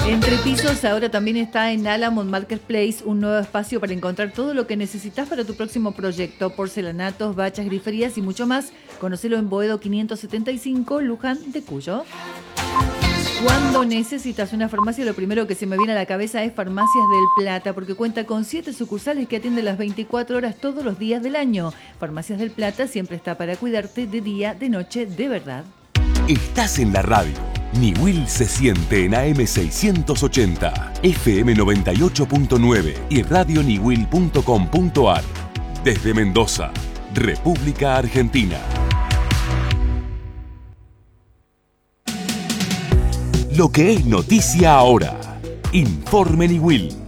Entre Pisos ahora también está en Alamon Marketplace, un nuevo espacio para encontrar todo lo que necesitas para tu próximo proyecto, porcelanatos, bachas, griferías y mucho más. Conocelo en Boedo 575, Luján de Cuyo. Cuando necesitas una farmacia, lo primero que se me viene a la cabeza es Farmacias del Plata, porque cuenta con 7 sucursales que atienden las 24 horas todos los días del año. Farmacias del Plata siempre está para cuidarte de día, de noche, de verdad. Estás en la radio. Niwil se siente en AM680, FM 98.9 y radioniwil.com.ar. Desde Mendoza, República Argentina. Lo que es noticia ahora. Informe Niwil.